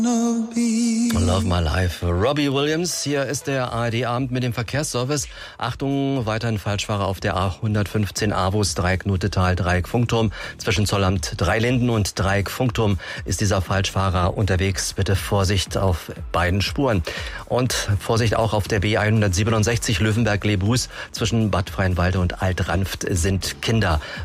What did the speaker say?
Love My Life. Robbie Williams, hier ist der ARD-Abend mit dem Verkehrsservice. Achtung, weiterhin Falschfahrer auf der A115 Avus, Dreieck Nutetal, Dreieck Funkturm. Zwischen Zollamt Dreilinden und Dreieck Funkturm ist dieser Falschfahrer unterwegs. Bitte Vorsicht auf beiden Spuren. Und Vorsicht auch auf der B167 Löwenberg-Lebus. Zwischen Bad Freienwalde und Alt-Ranft sind Kinder.